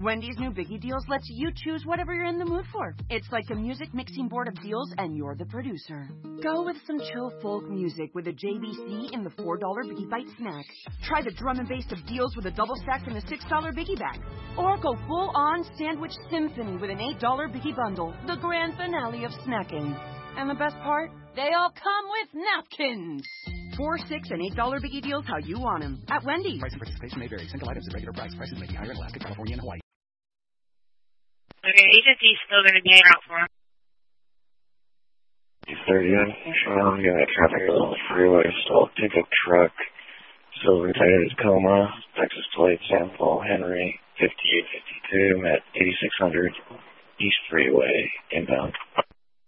Wendy's new Biggie Deals lets you choose whatever you're in the mood for. It's like a music mixing board of deals, and you're the producer. Go with some chill folk music with a JBC in the $4 Biggie Bite snack. Try the drum and bass of deals with a double stack in the $6 Biggie Bag. Or go full-on sandwich symphony with an $8 Biggie Bundle, the grand finale of snacking. And the best part? They all come with napkins. $4, $6, and $8 Biggie Deals how you want them. At Wendy's. Price and participation may vary. Single items at regular price. Prices may be higher in Alaska, California, and Hawaii. Okay, agency's still going to be out for him. 30th, we got traffic on the freeway, stalled pickup truck, silver tires, Tacoma, Texas plate sample, Henry, 5852, at 8600 East Freeway, inbound.